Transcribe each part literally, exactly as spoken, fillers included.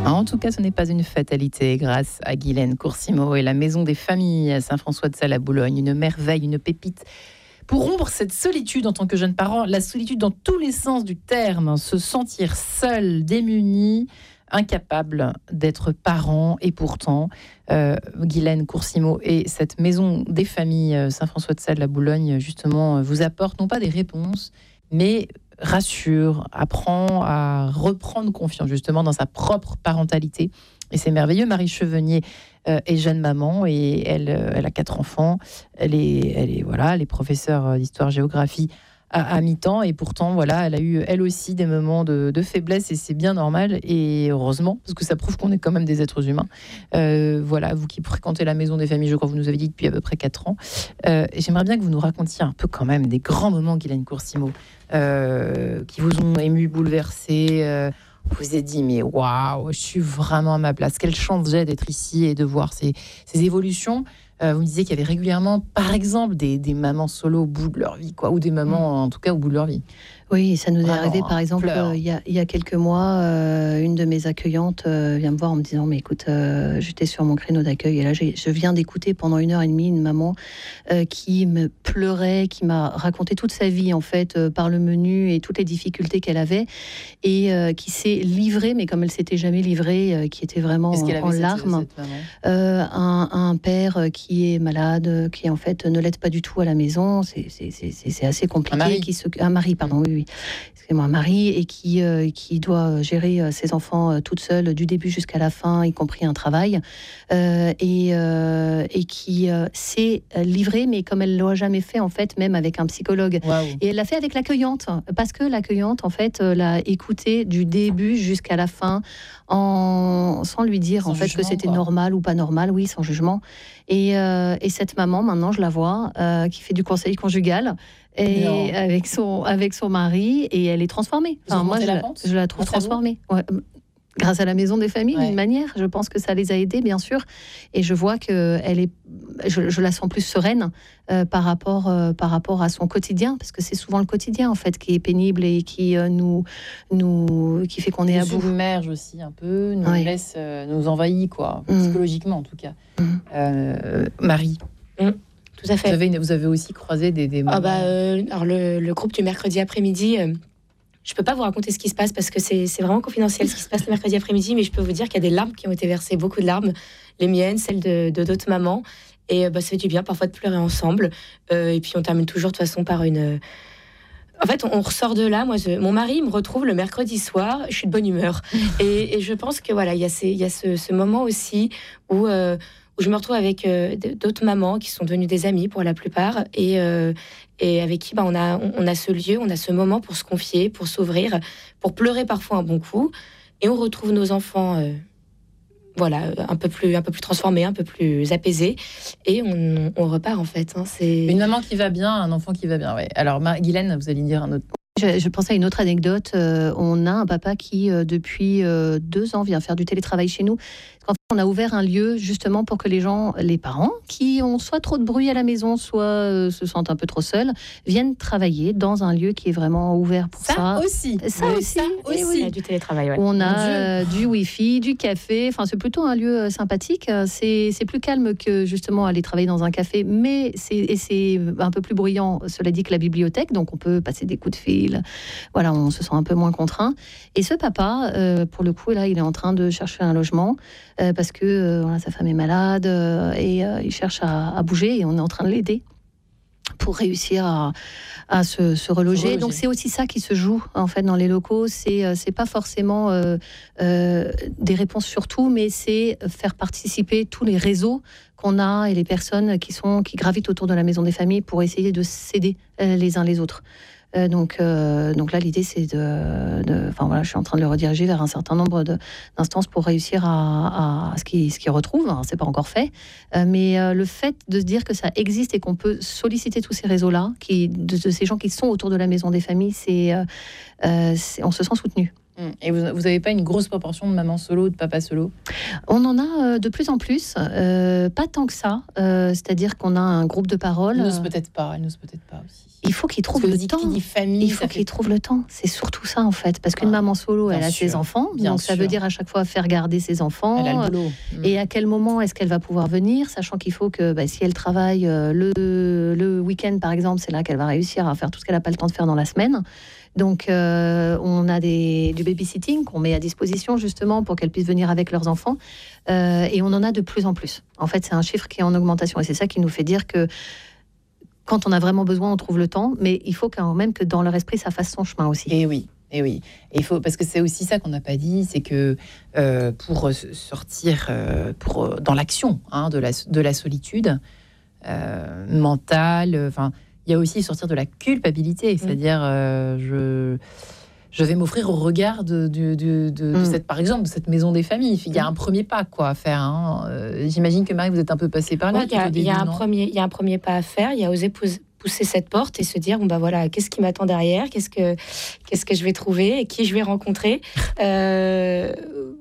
En tout cas, ce n'est pas une fatalité grâce à Guylaine Coursimo et la Maison des Familles à Saint-François-de-Sales à Boulogne. Une merveille, une pépite. Pour rompre cette solitude en tant que jeune parent, la solitude dans tous les sens du terme, se sentir seul, démuni, incapable d'être parent. Et pourtant, euh, Guylaine Coursimo et cette Maison des Familles Saint-François-de-Sales à Boulogne, justement, vous apportent non pas des réponses, mais rassure, apprend à reprendre confiance justement dans sa propre parentalité. Et c'est merveilleux. Marie Chevenier euh, est jeune maman et elle, euh, elle a quatre enfants. Elle est, elle est, voilà, elle est professeure d'histoire-géographie à, à mi-temps. Et pourtant, voilà, elle a eu elle aussi des moments de, de faiblesse et c'est bien normal. Et heureusement, parce que ça prouve qu'on est quand même des êtres humains. Euh, voilà, vous qui fréquentez la Maison des Familles, je crois que vous nous avez dit depuis à peu près quatre ans. Euh, et j'aimerais bien que vous nous racontiez un peu quand même des grands moments, Guylaine Coursimo, euh, qui vous ont ému, bouleversé. Euh, vous vous êtes dit, mais waouh, je suis vraiment à ma place. Quelle chance j'ai d'être ici et de voir ces, ces évolutions. Euh, vous me disiez qu'il y avait régulièrement, par exemple, des, des mamans solo au bout de leur vie, quoi, ou des mamans, mmh. en tout cas, au bout de leur vie. Oui, ça nous est Vraiment, arrivé, par exemple, euh, il, y a, il y a quelques mois, euh, une de mes accueillantes euh, vient me voir en me disant, mais écoute, euh, j'étais sur mon créneau d'accueil et là, j'ai, je viens d'écouter pendant une heure et demie une maman euh, qui me pleurait, qui m'a raconté toute sa vie, en fait, euh, par le menu et toutes les difficultés qu'elle avait et euh, qui s'est livrée, mais comme elle s'était jamais livrée, euh, qui était vraiment en, en larmes. Euh, un, un père qui est malade, qui en fait ne l'aide pas du tout à la maison, c'est, c'est, c'est, c'est assez compliqué. Un mari, qui se, un mari pardon, oui, oui. Excusez-moi, un mari, et qui, euh, qui doit gérer euh, ses enfants euh, toute seule du début jusqu'à la fin, y compris un travail, euh, et, euh, et qui euh, s'est livrée, mais comme elle ne l'a jamais fait, en fait, même avec un psychologue. Wow. Et elle l'a fait avec l'accueillante, parce que l'accueillante, en fait, euh, l'a écoutée du début jusqu'à la fin, en, sans lui dire, sans en fait, jugement, que c'était quoi. Normal ou pas normal, oui, sans jugement. Et, euh, et cette maman, maintenant, je la vois, euh, qui fait du conseil conjugal, et avec son, avec son mari, et elle est transformée. Enfin, moi, je la, je la trouve transformée. Ouais. Grâce à la Maison des Familles, ouais. D'une manière, je pense que ça les a aidés, bien sûr. Et je vois que elle est, je, je la sens plus sereine euh, par rapport, euh, par rapport à son quotidien, parce que c'est souvent le quotidien en fait qui est pénible et qui euh, nous, nous, qui fait qu'on est nous à bout. Nous submerge aussi un peu, nous ouais. laisse, euh, nous envahit quoi, mmh. psychologiquement en tout cas. Mmh. Euh, Marie. Mmh. Tout à fait. Vous avez, une, vous avez aussi croisé des, des moments... Ah bah, euh, alors le, le groupe du mercredi après-midi, euh, je peux pas vous raconter ce qui se passe parce que c'est, c'est vraiment confidentiel ce qui se passe le mercredi après-midi, mais je peux vous dire qu'il y a des larmes qui ont été versées, beaucoup de larmes, les miennes, celles de, de d'autres mamans, et bah, ça fait du bien parfois de pleurer ensemble, euh, et puis on termine toujours de toute façon par une... En fait, on ressort de là. Moi, je, mon mari me retrouve le mercredi soir. Je suis de bonne humeur, et, et je pense que voilà, il y a, ces, il y a ce, ce moment aussi où... Euh, où je me retrouve avec euh, d'autres mamans qui sont devenues des amies pour la plupart, et, euh, et avec qui bah, on, a, on a ce lieu, on a ce moment pour se confier, pour s'ouvrir, pour pleurer parfois un bon coup, et on retrouve nos enfants euh, voilà, un peu plus, un peu plus transformés, un peu plus apaisés, et on, on repart en fait. Hein, c'est... Une maman qui va bien, un enfant qui va bien, ouais. Alors Guylaine, vous allez dire un autre point. Je, je pensais à une autre anecdote. Euh, on a un papa qui, euh, depuis euh, deux ans, vient faire du télétravail chez nous. En fait, on a ouvert un lieu justement pour que les gens, les parents, qui ont soit trop de bruit à la maison, soit euh, se sentent un peu trop seuls, viennent travailler dans un lieu qui est vraiment ouvert pour ça. Ça aussi. Ça oui, aussi. Ça aussi. Oui. Il y a du télétravail. Ouais. On a euh, du Wi-Fi, du café. Enfin, c'est plutôt un lieu euh, sympathique. C'est, c'est plus calme que justement aller travailler dans un café, mais c'est, et c'est un peu plus bruyant, cela dit, que la bibliothèque. Donc, on peut passer des coups de fil. Voilà, on se sent un peu moins contraint. Et ce papa, euh, pour le coup, là, il est en train de chercher un logement. Euh, parce que euh, voilà, sa femme est malade euh, et euh, il cherche à, à bouger, et on est en train de l'aider pour réussir à, à se, se reloger. reloger. Donc c'est aussi ça qui se joue en fait dans les locaux. C'est euh, c'est pas forcément euh, euh, des réponses sur tout, mais c'est faire participer tous les réseaux qu'on a et les personnes qui sont qui gravitent autour de la Maison des Familles pour essayer de s'aider euh, les uns les autres. Euh, donc, euh, donc là, l'idée, c'est de, de... Enfin, voilà, je suis en train de le rediriger vers un certain nombre de, d'instances pour réussir à, à ce qu'ils ce qu'ils retrouvent. Alors, c'est pas encore fait. Euh, mais euh, le fait de se dire que ça existe et qu'on peut solliciter tous ces réseaux-là, qui, de, de ces gens qui sont autour de la Maison des Familles, c'est, euh, c'est, on se sent soutenu. Et vous n'avez pas une grosse proportion de mamans solo ou de papas solo? On en a euh, de plus en plus, euh, pas tant que ça. Euh, c'est-à-dire qu'on a un groupe de parole. Elle n'ose peut-être pas, elle n'ose peut-être pas aussi. Il faut qu'ils trouvent le temps. Qui dit famille, il faut qu'ils trouvent le temps. C'est surtout ça en fait, parce qu'une ah, maman solo, elle a sûr, ses enfants, donc sûr. Ça veut dire à chaque fois faire garder ses enfants. Elle a le boulot. Et à quel moment est-ce qu'elle va pouvoir venir, sachant qu'il faut que bah, si elle travaille euh, le, le week-end par exemple, c'est là qu'elle va réussir à faire tout ce qu'elle n'a pas le temps de faire dans la semaine. Donc, euh, on a des, du babysitting qu'on met à disposition justement pour qu'elles puissent venir avec leurs enfants. Euh, et on en a de plus en plus. En fait, c'est un chiffre qui est en augmentation. Et c'est ça qui nous fait dire que quand on a vraiment besoin, on trouve le temps. Mais il faut quand même que dans leur esprit, ça fasse son chemin aussi. Et oui. Et oui, et il faut, parce que c'est aussi ça qu'on n'a pas dit, c'est que euh, pour sortir euh, pour, dans l'action hein, de, la, de la solitude euh, mentale, enfin... Il y a aussi sortir de la culpabilité, c'est-à-dire euh, je, je vais m'offrir au regard de, de, de, de, mm. de cette, par exemple, de cette maison des familles. Il y a un premier pas quoi, à faire. Hein. Euh, j'imagine que Marie, vous êtes un peu passée par là. Oui, il y a, début, il y a un premier, il y a un premier pas à faire. Il y a oser poser, pousser cette porte et se dire bon bah voilà, qu'est-ce qui m'attend derrière, qu'est-ce que qu'est-ce que je vais trouver, et qui je vais rencontrer. Euh,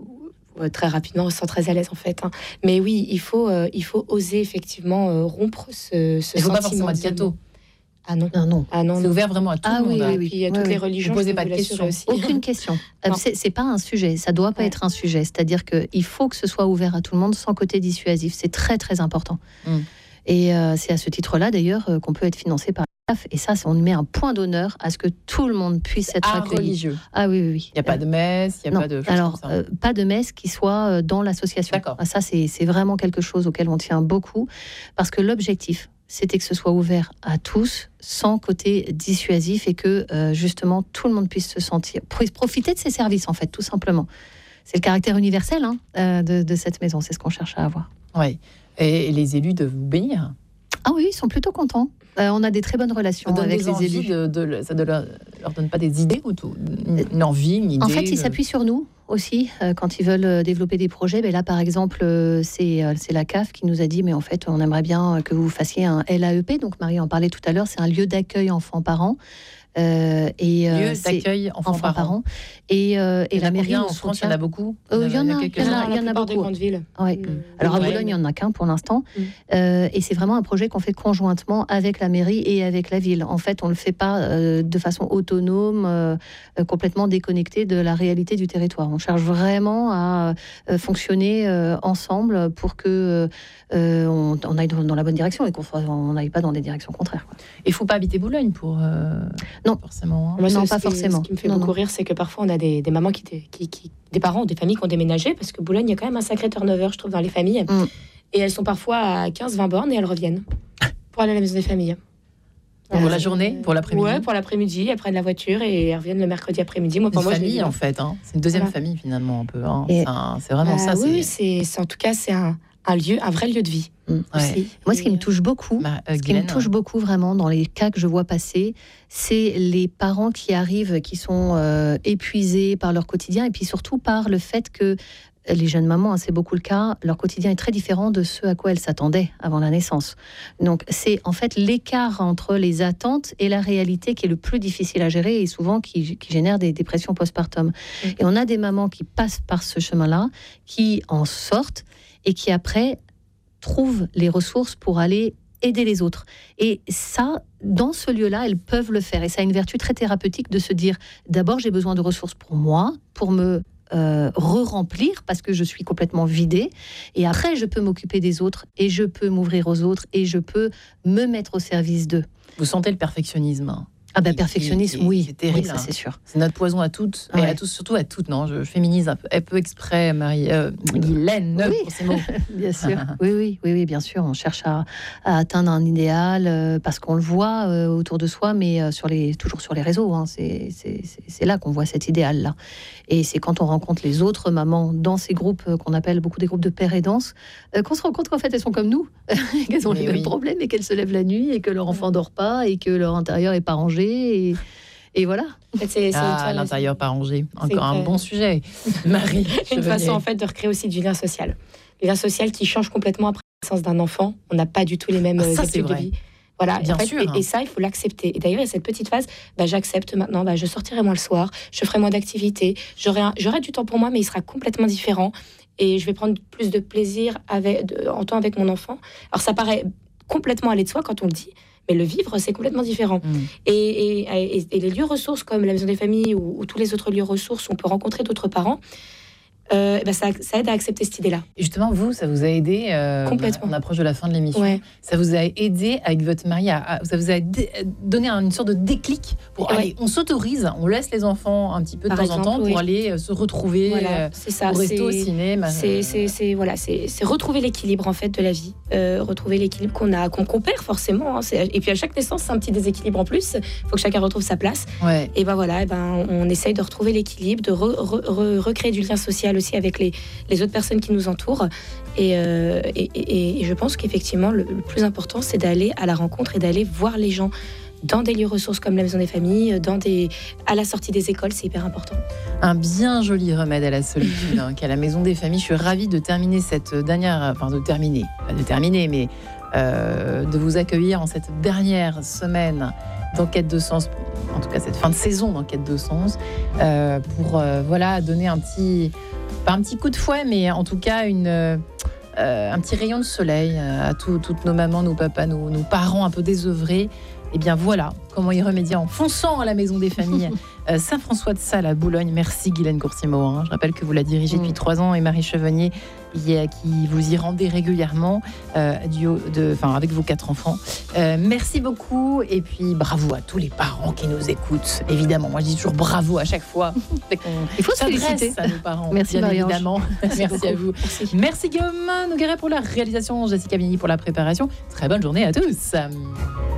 très rapidement, on se sent très à l'aise en fait. Hein. Mais oui, il faut euh, il faut oser effectivement euh, rompre ce, ce il faut sentiment. Pas forcément être gâteau. Ah non, ah non, ah non, c'est non. ouvert vraiment à tout ah le monde. Oui, oui, oui. Puis à oui, toutes oui. les religions. Vous posez pas de questions aussi. Aucune question. c'est, c'est pas un sujet. Ça doit pas ouais. être un sujet. C'est-à-dire que il faut que ce soit ouvert à tout le monde, sans côté dissuasif. C'est très très important. Mm. Et euh, c'est à ce titre-là d'ailleurs euh, qu'on peut être financé par l'A F. Et ça, on met un point d'honneur à ce que tout le monde puisse être ah, accueilli. Religieux. Ah oui, oui, oui. Il n'y a pas de messe, il n'y a non. pas de. Alors, comme ça. Euh, pas de messe qui soit dans l'association. D'accord. Ah, ça, c'est, c'est vraiment quelque chose auquel on tient beaucoup, parce que l'objectif, c'était que ce soit ouvert à tous, sans côté dissuasif, et que euh, justement tout le monde puisse se sentir, puisse profiter de ces services en fait, tout simplement. C'est le caractère universel hein, euh, de, de cette maison, c'est ce qu'on cherche à avoir. Oui, et les élus de vous bénir. Ah oui, ils sont plutôt contents. Euh, on a des très bonnes relations avec les élus. De, de, ça ne leur, leur donne pas des idées ou tout, une envie, une idée. En fait, ils de... s'appuient sur nous aussi euh, quand ils veulent développer des projets. Mais là, par exemple, euh, c'est, euh, c'est la C A F qui nous a dit, mais en fait, on aimerait bien que vous fassiez un L A E P. Donc Marie en parlait tout à l'heure, c'est un lieu d'accueil enfants-parents. Euh, et, lieu d'accueil enfants-parents. Enfants et, euh, et la mairie en France, il y en a beaucoup. Il y en a, il y en a, il y en a beaucoup. Des grandes villes. Ouais. Mmh. Alors à Boulogne, il n'y en a qu'un pour l'instant. Mmh. Euh, et c'est vraiment un projet qu'on fait conjointement avec la mairie et avec la ville. En fait, on ne le fait pas euh, de façon autonome, euh, complètement déconnectée de la réalité du territoire. On cherche vraiment à euh, fonctionner euh, ensemble pour que euh, on, on aille dans, dans la bonne direction et qu'on n'aille pas dans des directions contraires. Il ne faut pas habiter Boulogne pour... Euh... Non, forcément. Hein. Moi, non, pas ce forcément. Ce qui me fait non, beaucoup non. rire, c'est que parfois on a des, des mamans qui, qui, qui, des parents, des familles qui ont déménagé parce que Boulogne, il y a quand même un sacré turnover, je trouve, dans les familles. Mm. Et elles sont parfois à quinze vingt bornes et elles reviennent pour aller à la maison des familles. Pour euh, la journée, pour l'après-midi. Ouais, pour l'après-midi, elles prennent la voiture et elles reviennent le mercredi après-midi. Moi, pour une moi, famille je en fait. Hein. C'est une deuxième voilà. famille finalement un peu. Hein. C'est, un, c'est vraiment bah, ça. Oui, c'est... C'est, c'est en tout cas c'est un. Un lieu, un vrai lieu de vie. Mmh. Ouais. Moi, ce qui me touche beaucoup, bah, euh, ce qui me touche beaucoup vraiment dans les cas que je vois passer, c'est les parents qui arrivent, qui sont euh, épuisés par leur quotidien, et puis surtout par le fait que les jeunes mamans, hein, c'est beaucoup le cas, leur quotidien est très différent de ce à quoi elles s'attendaient avant la naissance. Donc, c'est en fait l'écart entre les attentes et la réalité qui est le plus difficile à gérer et souvent qui, qui génère des dépressions postpartum. Mmh. Et on a des mamans qui passent par ce chemin-là, qui en sortent et qui après trouvent les ressources pour aller aider les autres. Et ça, dans ce lieu-là, elles peuvent le faire. Et ça a une vertu très thérapeutique de se dire, d'abord j'ai besoin de ressources pour moi, pour me euh, re-remplir, parce que je suis complètement vidée. Et après, je peux m'occuper des autres, et je peux m'ouvrir aux autres, et je peux me mettre au service d'eux. Vous sentez le perfectionnisme ? Ah ben, perfectionnisme, oui. C'est terrible, oui, ça c'est sûr. C'est notre poison à toutes, ouais. et à tous, surtout à toutes. Non, je féminise un peu, un peu exprès, Marie, euh, Guylaine, oui. pour ces mots. Bien sûr. oui, oui, oui, oui, bien sûr. On cherche à, à atteindre un idéal euh, parce qu'on le voit euh, autour de soi, mais euh, sur les, toujours sur les réseaux. Hein. C'est, c'est, c'est, c'est là qu'on voit cet idéal-là. Et c'est quand on rencontre les autres mamans dans ces groupes euh, qu'on appelle beaucoup des groupes de père aidance, euh, qu'on se rend compte qu'en fait elles sont comme nous, qu'elles ont mais les oui. mêmes problèmes et qu'elles se lèvent la nuit et que leur enfant dort pas et que leur intérieur est pas rangé. Et... Et voilà. En fait, c'est, c'est ah, l'intérieur pas rangé. Encore un bon sujet. Marie. Une façon en fait de recréer aussi du lien social. Le lien social qui change complètement après la naissance d'un enfant. On n'a pas du tout les mêmes ah, ça, habitudes de vie. Voilà, Bien en fait, sûr. et, et ça, il faut l'accepter. Et d'ailleurs, il y a cette petite phase, bah, j'accepte maintenant, bah, je sortirai moins le soir, je ferai moins d'activités, j'aurai, un- j'aurai du temps pour moi, mais il sera complètement différent. Et je vais prendre plus de plaisir avec, de- en temps avec mon enfant. Alors, ça paraît complètement aller de soi quand on le dit, mais le vivre, c'est complètement différent. Mm. Et, et- et- et les lieux ressources comme la maison des familles ou, ou tous les autres lieux ressources où on peut rencontrer d'autres parents, euh, bah, ça, ça aide à accepter cette idée-là. Et justement, vous, ça vous a aidé, euh, Complètement. on approche de la fin de l'émission, Ouais. ça vous a aidé avec votre mari, à, à- ça vous a dé- donné une sorte de déclic pour Ouais. aller, on s'autorise, on laisse les enfants un petit peu de Par temps exemple, en temps oui. pour aller euh, se retrouver Voilà, euh, c'est ça. au resto, au c'est- cinéma. C'est, c'est, c'est, voilà, c'est, c'est retrouver l'équilibre en fait de la vie, euh, retrouver l'équilibre qu'on a, qu'on, qu'on perd forcément. Hein, c'est- et puis à chaque naissance, c'est un petit déséquilibre en plus. Il faut que chacun retrouve sa place. Ouais. Et ben voilà, et ben on essaye de retrouver l'équilibre, de re- re- re- recréer du lien social aussi avec les, les autres personnes qui nous entourent. Et, euh, et, et- et je pense qu'effectivement, le, le plus important, c'est d'aller à la rencontre et d'aller voir les gens dans des lieux ressources comme la maison des familles, dans des, à la sortie des écoles, c'est hyper important. Un bien joli remède à la solitude hein, qu'à la Maison des Familles. Je suis ravie de terminer cette dernière, enfin de terminer, pas de terminer, mais euh, de vous accueillir en cette dernière semaine d'Enquête de Sens, en tout cas cette fin de saison d'Enquête de Sens, euh, pour euh, voilà donner un petit, pas un petit coup de fouet, mais en tout cas une euh, un petit rayon de soleil à tout- toutes nos mamans, nos papas, nos, nos parents un peu désœuvrés. Et bien voilà comment y remédier en fonçant à la Maison des Familles euh, Saint-François de Sales à Boulogne. Merci Guylaine Courcimo. hein. Je rappelle que vous la dirigez depuis Mm. trois ans et Marie Chevenier y est- qui vous y rendez régulièrement euh, du haut de, enfin, avec vos quatre enfants. Euh, merci beaucoup et puis bravo à tous les parents qui nous écoutent. Évidemment, moi je dis toujours bravo à chaque fois. Il faut se s'adresse féliciter. à nos parents. Merci, bien Marie-Ange. évidemment. Merci, beaucoup. à vous. Merci. Merci Guillaume Nogueret pour la réalisation, Jessica Vigny pour la préparation. Très bonne journée à tous.